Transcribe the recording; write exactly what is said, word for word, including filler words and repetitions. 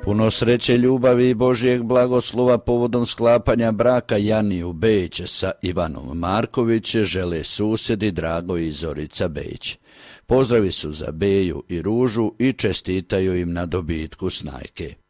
Puno sreće, ljubavi i Božijeg blagoslova povodom sklapanja braka Janiju Bejić sa Ivanom Marković žele susjedi Drago i Zorica Bejić. Pozdravi su za Beju i Ružu i čestitaju im na dobitku snajke.